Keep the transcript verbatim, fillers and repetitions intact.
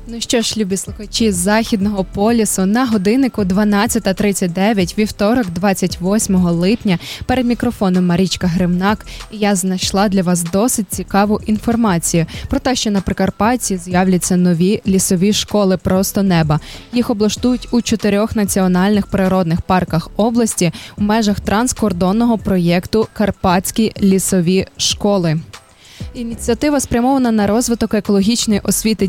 Ну що ж, любі слухачі Західного полюсу, на годиннику дванадцята тридцять дев'ять, вівторок, двадцять восьмого липня. Перед мікрофоном Марічка Гримнак, і я знайшла для вас досить цікаву інформацію про те, що на Прикарпатті з'являться нові лісові школи просто неба. Їх облаштують у чотирьох національних природних парках області у межах транскордонного проєкту «Карпатські лісові школи». Ініціатива спрямована на розвиток екологічної освіти